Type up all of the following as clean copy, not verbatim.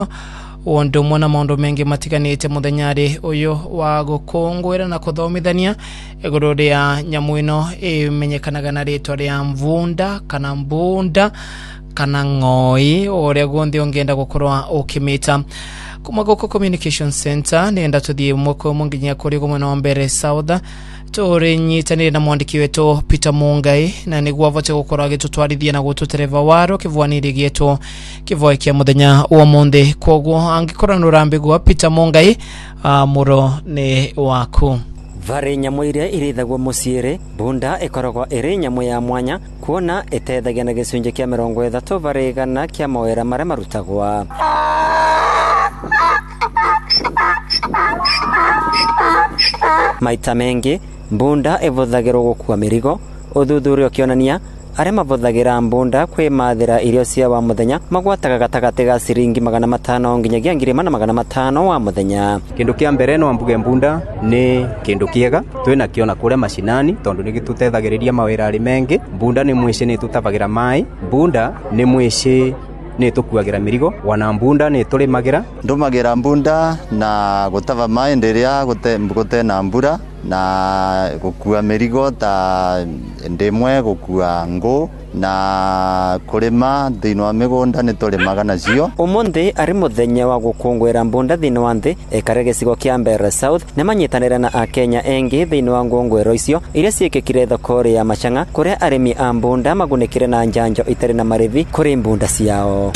Ondo mwana maundu mengi matiganite muthenyari uyu wa gukungwira na kuthomithania iguru ria nyamu ino imenyekanaga na ritwa ria mvunda kana mbunda kana ng'oi uria guonthe ungenda gukorwa ukimita kuma goko communication center nenda tuthie mwako munginya kuri gumwe wa mbere South tore nyitanire na mwandiki wetu Peter Mungai na niguo avote gukora gitutwarithia na gututereva waro kivwanire gieto kivoe kia muthenya wa monde koguo angikora nurambigo Peter Mungai muro ni waku. Vari nyamu iria irithagwo muciire bunda ikoragwo iri nyamu ya mwanya kuona etethagia na gicunje kia 30 vari gana kia mawera maria marutagwa. Maita mengi mbunda ivuthagirwo gukua mirigo uthuthuria ukionania aria mavuthagira mbunda kwi mathira irio cia wa muthenya magwataga gatagati ga ciringi 500 nginyagia 500 wa muthenya. Kindu kia mbere no ambuge mbunda ni kindu kiega twina kiona kure mashinani tondu ni gitutethagiriria mawira ari mengi. Mbunda ni mwici ni tutavagira mai, mbunda ni mwici ni tukuagira mirigo, wana mbunda ni tulimagira ndumagira mbunda na gutava mai ndiria gute na mbura na gukua mirigo ta ndemwe gukua ngo na kurima thini wa migunda ni tulimaga nacio. Umuthi ari muthenya wa gukungwira mbunda thini wa nthi ekare gicigo kia Mbere South ni manyitanira na akenya engi thini wa ngongwero icio iria ciikikire thokori ya Machanga kuria arimi a mbunda magunikire na njanjo itari na marithi kuri mbunda ciao.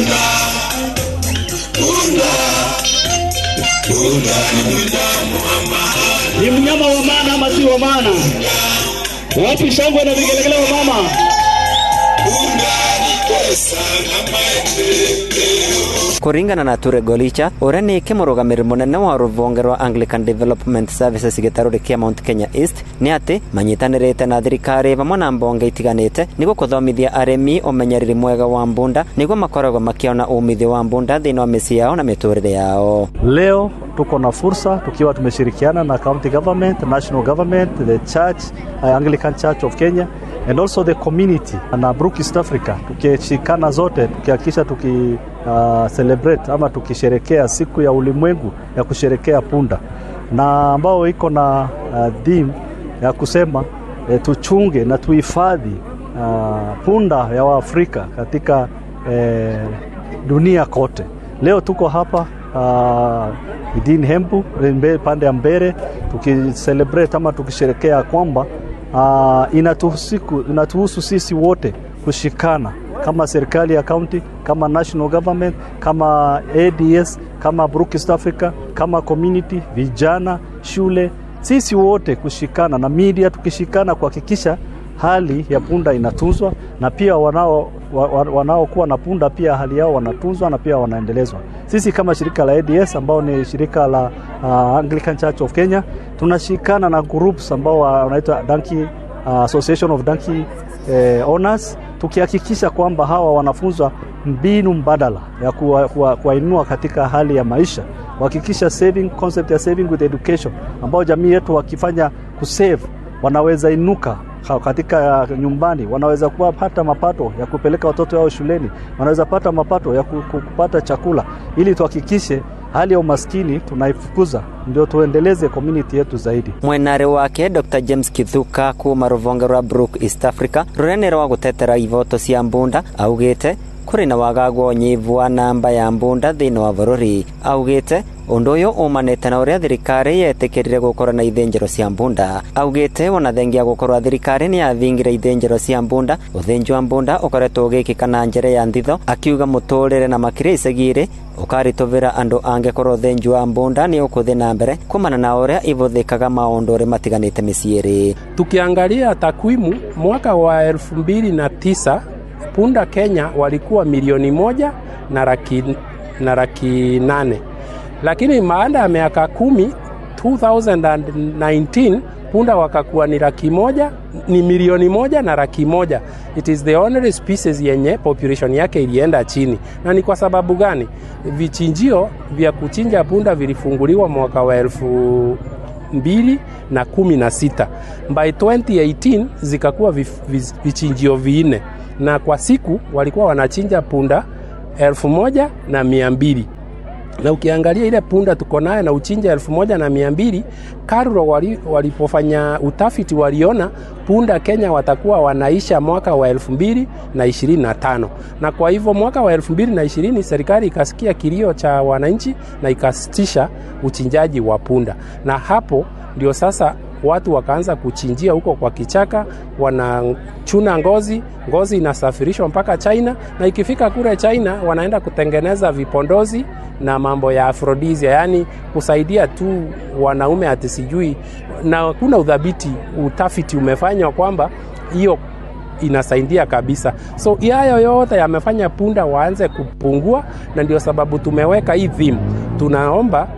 Ni mnyama wa maana ama si wa maana? Wapi shangwe na vigelegele wa mama? Kuringana na Ture Golicha uria ni kimurugamiri munene wa ruvonge rwa Anglican Development Services gitaruri kia Mount Kenya East ni ati manyitanirite na thirikari vamwe na mbonge itiganite niguo kuthomithia arimi umenyereri mwega wa mbunda niguo makoragwo makiona umithio wa mbunda thini wa misi yao na miturire yao. Leo tuko na fursa tukiwa tumeshirikiana na county government, national government, the church, Anglican Church of Kenya and also the community na Brook East Africa, tukishikana zote tukihakikisha celebrate ama tukisherekea siku ya ulimwengu ya kusherekea punda na ambao iko na theme ya kusema tuchunge na tuhifadhi punda ya Waafrika katika dunia kote. Leo tuko hapa Idini Hembu pande ya Mbere tukicelebrate ama tukisherekea kwamba inatuhusu sisi wote kushikana kama serikali ya county, kama national government, kama ADS, kama Brook East Africa, kama community, vijana, shule, sisi wote kushikana na media tukishikana kuhakikisha hali ya punda inatunzwa na pia wanaokuwa na punda pia hali yao wanatunzwa na pia wanaendelezwa. Sisi kama shirika la ADS ambao ni shirika la Anglican Church of Kenya tunashikana na groups ambao wanaitwa Donkey Association of Donkey Owners tukihakikisha kwamba hawa wanafunzwa mbinu mbadala ya kuwainua katika hali ya maisha, kuhakikisha saving concept ya saving with education ambao jamii yetu wakifanya kusave wanaweza inuka katika nyumbani, wanaweza kupata mapato ya kupeleka watoto wao shuleni, wanaweza pata mapato ya kupata chakula, ili tuhakikishe hali ya umaskini tunaifukuza ndio tuendeleze community yetu zaidi. Mwenare wake Dr. James Kithuka kuma ruvonge rwa Brook East Africa rurene rwa gutetera ivoto cia mbunda augite kuri na wagago nyivu wa namba ya mbunda thini wa bururi. Augite undu uyu umanite na uria thirikari yetikirire gukora na ithenjero cia mbunda. Augite ona thengia gukorwa thirikari ni yathingira ithenjero cia mbunda uthenji wa mbunda ukoretwo ugikika na njere ya nthitho, akiuga muturire na makire icegire ukaritovera andu angekorwo uthenji wa mbunda ni ukuthi na mbere kumana na uria ivuthikaga maundu uri matiganite miciiri. Tukiangalia takwimu mwaka wa 2009 punda Kenya walikuwa 1,000,000 na laki 8. Lakini baada ya miaka 10 2019 punda wakakuwa ni 100,000, ni 1,000,000 na laki 1. It is the only species yenye population yake ilienda chini. Na ni kwa sababu gani? Vichinjio vya kuchinja punda vilifunguliwa mwaka wa 2016. By 2018 zikakuwa vichinjio 4 na kwa siku walikuwa wanachinja punda 1,200. Na ukiangalia ile punda tuko nayo na uchinja 1,200, Karuro walipofanya utafiti waliona punda Kenya watakuwa wanaisha mwaka wa 2025. Na kwa hivyo mwaka wa 2020 serikali ikasikia kilio cha wananchi na ikasitisha uchinjaji wa punda. Na hapo ndio sasa watu wakaanza kuchinjia huko kwa kichaka, wanachuna ngozi inasafirishwa mpaka China, na ikifika kule China wanaenda kutengeneza vipondozi na mambo ya aphrodisia, yani kusaidia tu wanaume ati sijui, na kuna utafiti umefanywa kwamba hiyo inasaidia kabisa. So hayo yote yamefanya punda waanze kupungua, na ndio sababu tumeweka hii theme. Tunaomba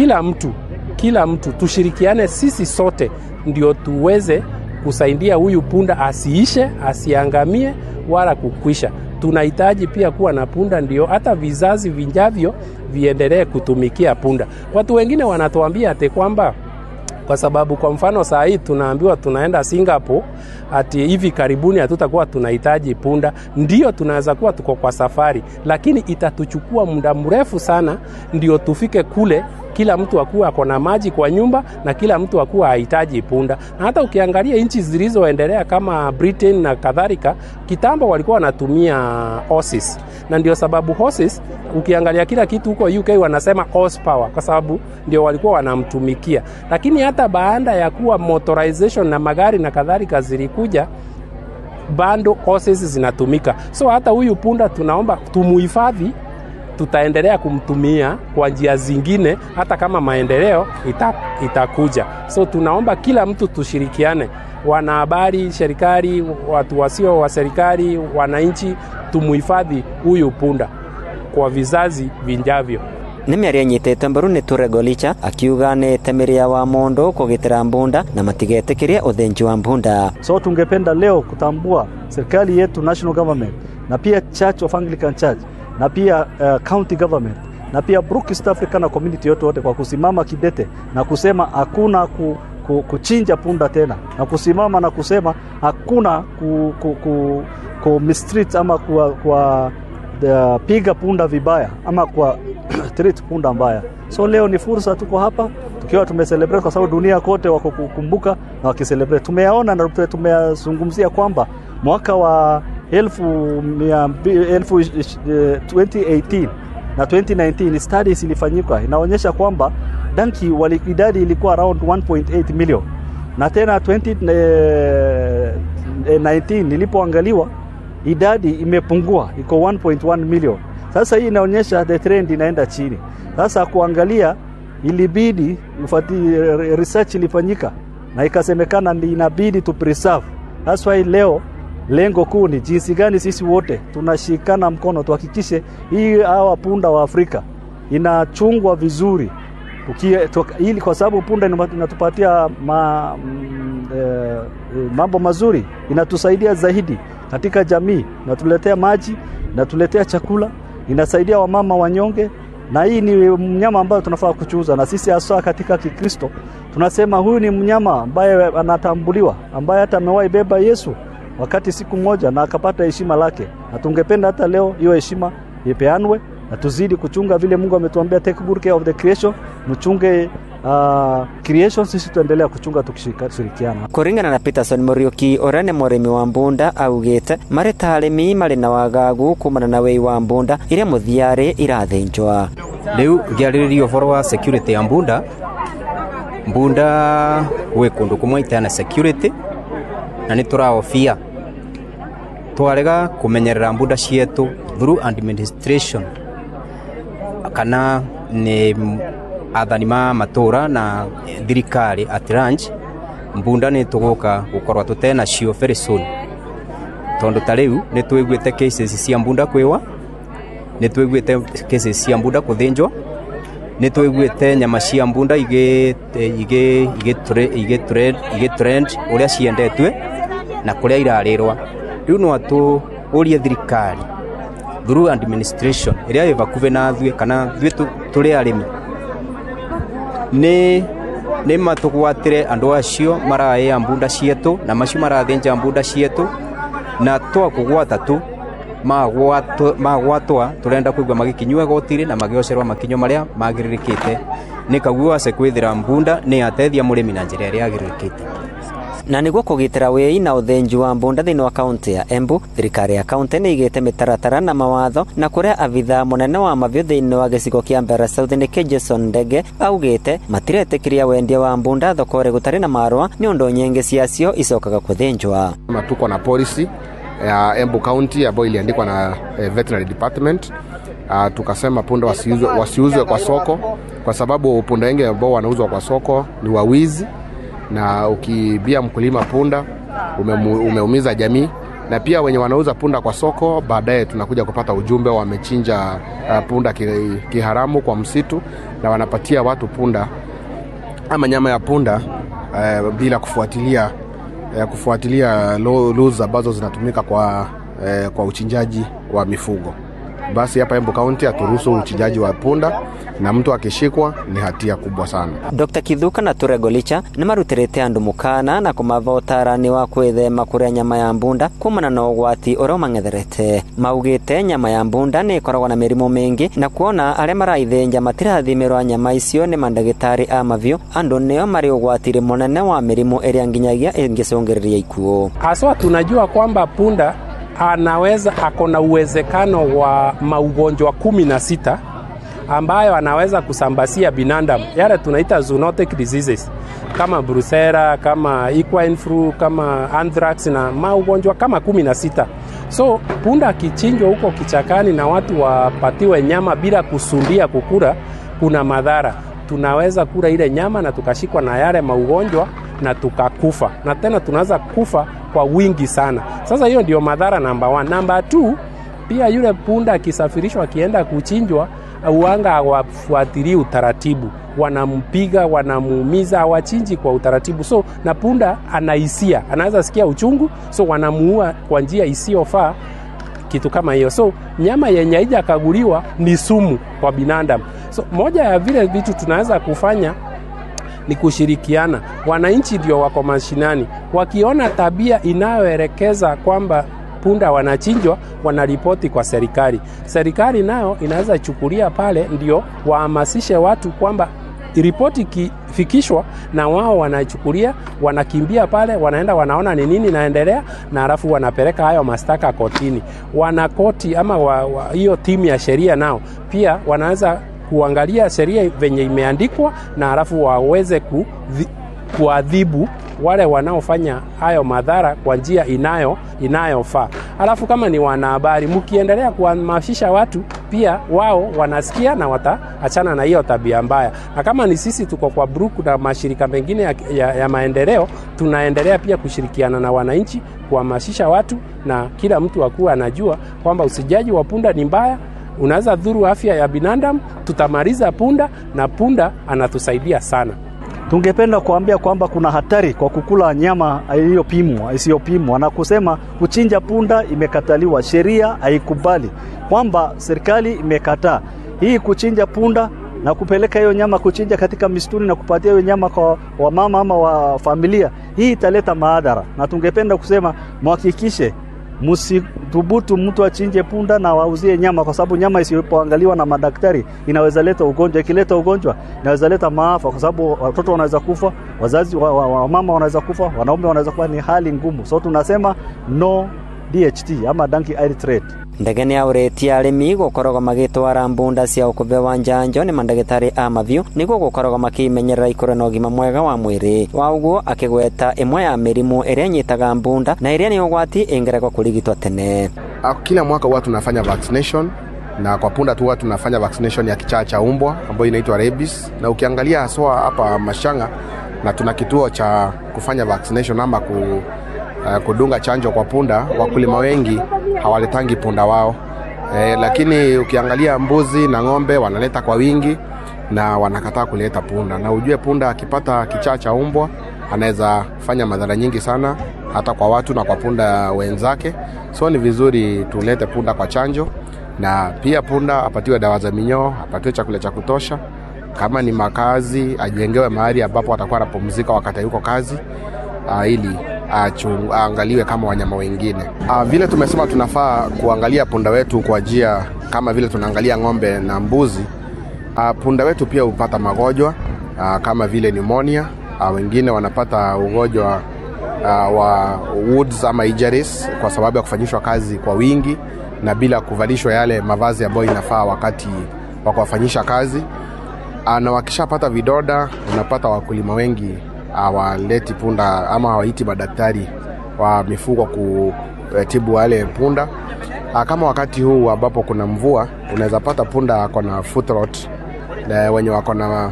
kila mtu tushirikiane sisi sote ndio tuweze kusaidia huyu punda asiishe, asiangamie wala kukwisha. Tunahitaji pia kuwa na punda ndio hata vizazi vinjavyo viendelee kutumikia punda. Watu wengine wanatuambia ate kwamba kwa sababu kwa mfano saa hii tunaambiwa tunaenda Singapore, ati hivi karibuni hatutakuwa tunahitaji punda. Ndio tunaweza kuwa tuko kwa safari, lakini itatuchukua muda mrefu sana ndio tufike kule kila mtu akuwa ako na maji kwa nyumba na kila mtu akuwa hahitaji punda. Na hata ukiangalia nchi zilizoendelea kama Britain na kadhalika, kitambo walikuwa wanatumia horses. Na ndio sababu horses, ukiangalia kila kitu huko UK wanasema horsepower kwa sababu ndio walikuwa wanamtumikia. Lakini hata baada ya kuwa motorization na magari na kadhalika zilikuja, bando horses zinatumika. So hata huyu punda tunaomba tumuhifadhi, tutaendelea kumtumia kwa njia zingine hata kama maendeleo itakuja. So tunaomba kila mtu tushirikiane, wanahabari, serikali, watu wasio wa serikali, wananchi, tumuhifadhi huyu punda kwa vizazi vinjavyo. Nimiaria nyitete mbaru ni Turegolicha akiuga ni temeria wa mondo kugitira mbunda na matigetekiria uthenji wa mbunda. So tungependa leo kutambua serikali yetu, national government, na pia Church of Anglican Church, na pia county government, na pia Brook East Africa na community yote kwa kusimama kidete na kusema hakuna kuchinja punda tena, na kusimama na kusema hakuna ku mistreat ama kwa piga punda vibaya ama kwa treat punda mbaya. So leo ni fursa tuko hapa tukiwa tumecelebrate kwa sababu dunia kote wako kukumbuka na wakicelebrate. Tumeona na tumezungumzia kwamba mwaka wa 2018 na 2019 studies ilifanyika inaonyesha kwamba danki idadi ilikuwa around 1.8 million, na tena 2019 ilipoangaliwa idadi imepungua iko 1.1 million. Sasa hii inaonyesha the trend inaenda chini. Sasa kuangalia ilibidi research ilifanyika na ikasemekana inabidi to preserve. That's why leo lengo kuu ni jinsi gani sisi wote tunashikana mkono tuhakikishe hii hawa punda wa Afrika inachungwa vizuri. Ili kwa sababu punda inatupatia mambo mazuri, inatusaidia zaidi katika jamii, inatuletea maji, inatuletea chakula, inasaidia wamama wanyonge, na hii ni mnyama ambaye tunafaa kuchuza. Na sisi hasa katika Kikristo tunasema huyu ni mnyama ambaye anatambuliwa, ambaye hata amewahi beba Yesu wakati siku moja na akapata heshima lake, na tungependa hata leo hiyo heshima ipeanwe na tuzidi kuchunga vile Mungu ametuambia take good care of the creation, mchunge creation, sisi tuendelea kuchunga tukishirikiana. Kuringana na Peterson Muriuki orane murimi wa mbunda augite marita arimi mari na wagagu kumana na wei wa mbunda iria muthiare irathenjwa. Leo ngiariririo forwa security ya mbunda we kundu kumwe itana security na nituraofia twarega kumenyerera mbunda cietu through administration kana ni athani matura na thirikari at large. Mbunda ni tugoka gukorwa tutena cio very soon, tondu tariu ni twiguite cases cia mbunda kwiwa, ni twiguite cases cia mbunda kuthinjwa, ni twiguite nyama cia mbunda ige trend uria ciendetwe na kuria irarirwa. Riu no atu urie thirikari through administration iria ivakuve na thwe kana thwe turi arimi ni matugwatire andu acio marae mbunda cietu na macio marathenja mbunda cietu, na twakugwata tu magwatwa turenda kuigwa magikinywa gotire na magiocerwa makinyo maria magiririkite nikagua se kwithira mbunda ni atethia murimi na njira iria agiririkite. Na niguo kugitira wei na uthenji wa mbunda thiini wa kaunti ya Embu, thirikari ya kaunti ni igite mitaratara na mawatho na kuria abitha munene wa mavio thiini wa gicigo kia Mbera South ni Jason Ndege augite matiretikiria wendia wa mbunda thokore gutari na marwa ni undu nyingi ciacio icokaga kuthinjwa. Tuko na policy ya Embu County ambayo iliandikwa na Veterinary Department. Tukasema punda wasiuzwe kwa soko kwa sababu punda wengi ambao wanauzwa kwa soko ni wawizi, na ukibia mkulima punda umeumiza jamii, na pia wenye wanauza punda kwa soko baadaye tunakuja kupata ujumbe wamechinja punda kiharamu kwa msitu na wanapatia watu punda ama nyama ya punda bila kufuatilia laws ambazo zinatumika kwa uchinjaji wa mifugo. Basi hapa Embu County aturuhusu uchinjaji wa punda, na mtu akishikwa ni hatia kubwa sana. Dr. Kithuka na Turegolicha ni marutirite andu mukana na kumavotara ni wa kwithema kuria nyama ya mbunda kumana na ugwati uria mang'etherete. Maugite nyama ya mbunda ni ikoragwa na mirimu mingi na kuona aria maraithinja matirathimirwa nyama icio ni mandagitari a mavio andu nio mari ugwatire munene wa mirimu iria nginyagia ingicungiriria ikuo. Haswa tunajua kwamba punda akona uwezekano wa maugonjwa 16 ambayo anaweza kusambasia binadamu, yale tunaita zoonotic diseases kama brucella, kama equine flu, kama anthrax na maugonjwa kama 16. So punda akichinjwa huko kichakani na watu wapatiwe nyama bila kusundia kukula, kuna madhara. Tunaweza kula ile nyama na tukashikwa na yale maugonjwa na tukakufa, na tena tunaweza kufa kwa wingi sana. Sasa hiyo ndio madhara number 1. Number 2, pia yule punda akisafirishwa akienda kuchinjwa uanga hawafuatilii utaratibu, wanampiga, wanamuumiza, hawachinji kwa utaratibu. So na punda anahisia, anaweza sikia uchungu, so wanamuua kwa njia isiyofaa, kitu kama hiyo. So nyama yenye haijakaguliwa ni sumu kwa binadamu. So moja ya vile vitu tunaweza kufanya ni kushirikiana. Wananchi ndio wako mashinani, wakiona tabia inayoelekeza kwamba punda wanachinjwa, wanaripoti kwa serikali. Serikali nayo inaweza chukulia pale, ndio wahamasishe watu kwamba ripoti kifikishwa, na wao wanachukulia, wanakimbia pale, wanaenda wanaona ni nini naendelea, na alafu wanapeleka hayo mashtaka kotini. Wanakoti ama hiyo timu ya sheria nao pia wanaweza kuangalia sheria venye imeandikwa, na alafu waweze kuadhibu wale wanaofanya hayo madhara kwa njia inayofaa. Alafu kama ni wanahabari, mkiendelea kuhamasisha watu, pia wao wanasikia na wataachana na hiyo tabia mbaya. Na kama ni sisi tuko kwa Brook na mashirika mengine ya maendeleo, tunaendelea pia kushirikiana na wananchi kuhamasisha watu, na kila mtu akuwa anajua kwamba usijaji wa punda ni mbaya, unaweza dhuru afya ya binadamu. Tutamaliza punda, na punda anatusaidia sana. Tungependa kuambia kwamba kuna hatari kwa kukula nyama isiyopimwa, na kusema kuchinja punda imekataliwa, sheria haikubali, kwamba serikali imekataa hii kuchinja punda na kupeleka hiyo nyama kuchinja katika mistuni na kupatia hiyo nyama kwa wamama ama wa familia. Hii italeta madhara, na tungependa kusema muhakikishe msithubutu mtu achinje punda na wauzie nyama, kwa sababu nyama isipoangaliwa na madaktari inaweza leta ugonjwa. Ikileta ugonjwa inaweza leta maafa, kwa sababu watoto wanaweza kufa, wazazi wa mama wanaweza kufa, wanaume wanaweza kufa. Ni hali ngumu. So tunasema no DHT ama donkey eye trade. Ndege ni auritie arimi gukoragwo magitwara mbunda cia ukubewa njanjo ni mandagitari a mavio niguo gukoragwo makimenyerera ikure na ugima mwega wa mwiri. Wa uguo akigweta imwe ya mirimu iria nyitaga mbunda na iria ni ugwati ingerekwa kurigitwa tene. Kila mwaka huwa tunafanya vaccination, na kwa punda tu huwa tunafanya vaccination ya kichaa cha umbwa ambayo inaitwa rabies. Na ukiangalia haswa hapa Mashanga, na tuna kituo cha kufanya vaccination ama kudunga chanjo kwa punda, wakulima wengi hawaletangi punda wao. Lakini ukiangalia mbuzi na ng'ombe wanaleta kwa wingi na wanakataa kuleta punda. Na ujue punda akipata kichaa cha umbwa anaweza fanya madhara nyingi sana hata kwa watu na kwa punda wenzake. So ni vizuri tulete punda kwa chanjo, na pia punda apatiwe dawa za minyoo, apatiwe chakula cha kutosha. Kama ni makazi, ajengewe mahali ambapo atakuwa anapumzika wakati yuko kazi, ili aangaliwe kama wanyama wengine. Vile tumesema tunafaa kuangalia punda wetu kwa njia kama vile tunaangalia ng'ombe na mbuzi. Punda wetu pia hupata magonjwa kama vile pneumonia, wengine wanapata ugonjwa wa woods ama injuries kwa sababu ya kufanyishwa kazi kwa wingi na bila kuvalishwa yale mavazi ambayo inafaa wakati wa kuwafanyisha kazi. Na wakishapata vidoda, unapata wakulima wengi hawaleti punda ama hawaiti madaktari wa mifugo kutibu wale punda. Kama wakati huu ambapo kuna mvua, unaweza pata punda akona foot rot na wenye wako na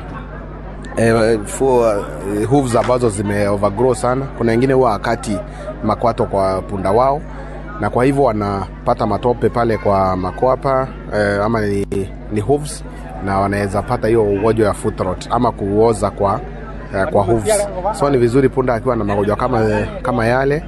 hooves ambazo zime overgrow sana. Kuna wengine huwa wakati makwato kwa punda wao, na kwa hivyo wanapata matope pale kwa makwapa ama ni hooves, na wanaweza pata hiyo ugonjwa ya foot rot ama kuoza kwa hooves. So ni vizuri punda akiwa na magonjwa kama yale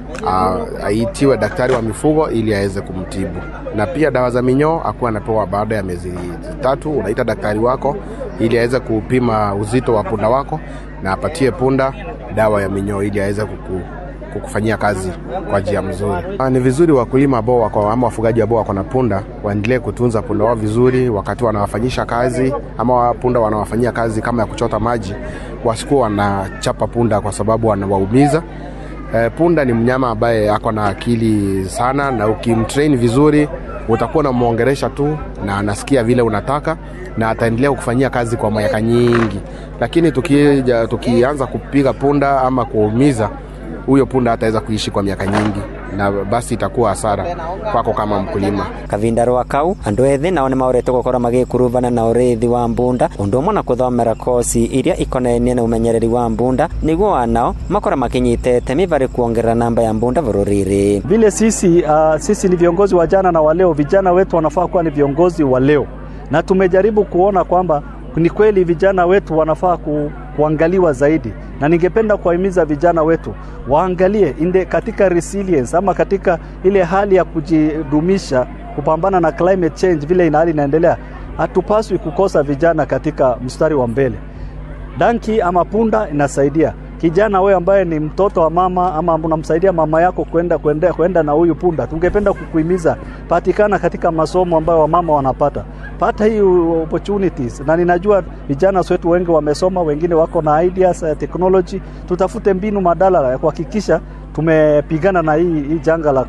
aitiwe daktari wa mifugo ili aweze kumtibu. Na pia dawa za minyoo akuwa anapewa baada ya miezi 3. Unaita daktari wako ili aweze kupima uzito wa punda wako na apatie punda dawa ya minyoo ili aweze kukufanyia kazi kwa njia mzuri. Ni vizuri wakulima ambao wako ama wafugaji ambao wako na punda waendelee kutunza punda wao vizuri wakati wanawafanyisha kazi, ama punda wanawafanyia kazi kama ya kuchota maji, wasikuwa wanachapa punda kwa sababu wanawaumiza. Punda ni mnyama ambaye ako na akili sana, na ukimtrain vizuri utakuwa unamuongelesha tu na anasikia vile unataka na ataendelea kufanyia kazi kwa miaka nyingi. Lakini tukianza kupiga punda ama kuumiza, huyo punda hataweza kuishi kwa miaka nyingi, na basi itakuwa hasara kwako kama mkulima. Kavinda rwa kau andu ethi nao ni maurete gukora magikuruvana na urithi wa mbunda, undu umwe na kuthomera kosi iria ikonainie na umenyereri wa mbunda, niguo wanao makora makinyitete mibari kuongerera namba ya mbunda bururiri. Vile sisi ni viongozi wa jana na wa leo, vijana wetu wanafaa kuwa ni viongozi wa leo, na tumejaribu kuona kwamba ni kweli vijana wetu wanafaa kuangaliwa zaidi, na ningependa kuwahimiza vijana wetu waangalie katika resilience ama katika ile hali ya kujidumisha kupambana na climate change vile hali inaendelea. Hatupaswi kukosa vijana katika mstari wa mbele. Danki ama punda inasaidia kijana wewe ambaye ni mtoto wa mama ama unamsaidia mama yako kwenda na huyu punda. Tungependa kukuhimiza patikana katika masomo ambayo wamama wanapata. Pata hii opportunities, na ninajua vijana wetu wengi wamesoma, wengine wako na ideas technology. Tutafute mbinu madala ya kuhakikisha tumepigana na hii janga la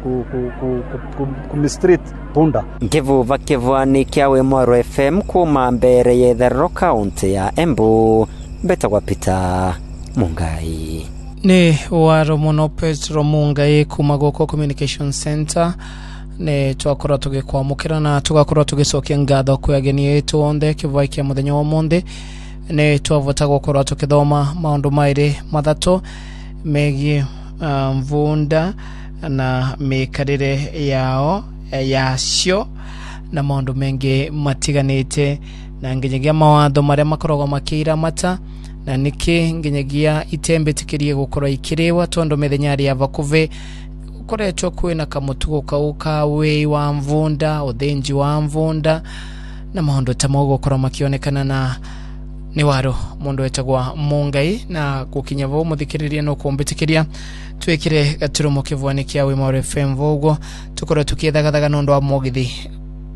kumistreet punda. Nkivuva kivwani kia Wimoro FM kuma mbere ya Ithero County ya Embu, betagwa Peter Mungai. Ni waro muno Petro Mungai kuma Goko Communication Center. Ne twakora tugikwamukira na tugakora tugicokia ngatho kwi ageni etu onthe kivai kia muthenya wa monde. Ne twavota gukora tukithoma maundu mairi mathatu megie mvunda na mikarire yao yacio na maundu mengi matiganite, na nginyagia mawatho maria makoragwo makira mata na niki nginyagia itembe tikirie gukora ikiriwa tondu mithenyari ya vakuve ukoretwo kwina kamutugo kauka wei wa mvunda, uthenji wa mvunda na maundu tamo gukora makionekana na ni waro mundu etagwa Mungai. Na gukinya vo muthikiriria no kumbitikiria twikire gaturumo kivwani kia Wimoro FM vogo tukora tukiethagathaga nundu wa mogithi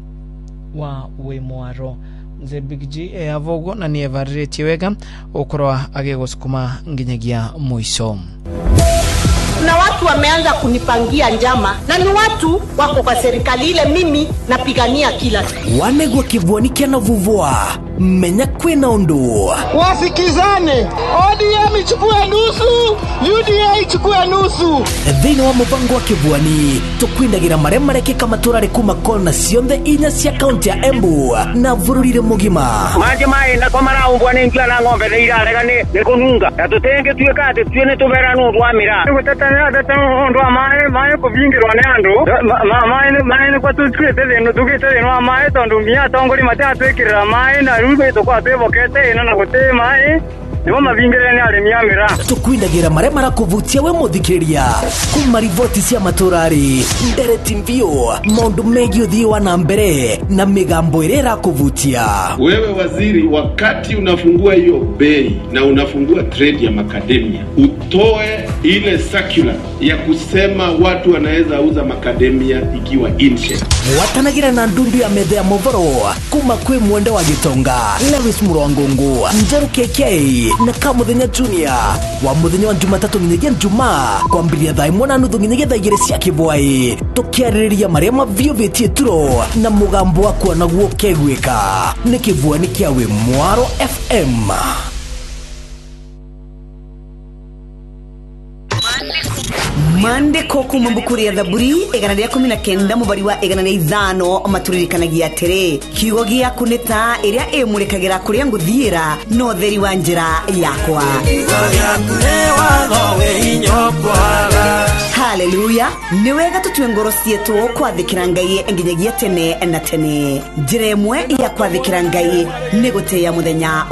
wa Wimoro Mzee Big G avogo na ni evareti wega ukorwa agegosukuma nginyagia mwisho. Na watu wameanza kunipangia njama, na ni watu wako kwa serikali ile mimi napigania kila siku. Wanegwa kivwani kia na vuvua menya kwena undu wasikizane, ODM ichukue nusu, UDA ichukue nusu. Thina wa mubango wa kivwani tukwindagira mareke kama turare kuma kona cionthe inya cia kaunti ya Embu na vururire mugima maji mai na komara umbwane njia na ngombe theira rega ni kununga na tutenge tuweka ate tuene tubera no rwamira gutatana datano ndo mai ko vingirwa ne andu mai kwa tutkete no tukete no mai tondo mia tongori mate atwekira mai na rube to kwa tebokete ina na gote mai nibo mabingire ni aremi amira tukwindagira maremara kuvutia we muthikiriria kuma rivoti cia maturari ndereti mbio maundu megi uthiwa na mbere na migambo irera kuvutia. Wewe waziri, wakati unafungua hiyo bei na unafungua trade ya macadamia, utoe ile circular ya kusema watu wanaweza uza macadamia ikiwa inche. Watanagira na ndundu ya metha ya movoro kuma kwi mwende wa Gitonga, Lewis Murongongo, Njeru KK na Kamuthenya Junior wa muthenya wa Jumatatu nginyagia Jumaa kwambiria thaa 1:30 nginyagia thaa 2 cia kibwai tukiarĩrĩria maria mavio vetie turo na mugambo wa kuona guo kegwika ni kibwani kia we Mwaro FM. Mande koko mambukuri ya thaburi igana rĩa 19 mubari wa igana rĩa 5 maturirikanagia atĩrĩ kiugo gĩaku nĩ ta ĩrĩa ĩmũrĩkagĩra kũrĩa ngũthiĩra no theri wa njĩra yakwa. Haleluya, nĩ wega tutue ngoro cietũ kwathĩkĩra Ngai nginyagia tene na tene. Njĩra ĩmwe ya kwathĩkĩra Ngai nĩ gũtĩĩa mũthenya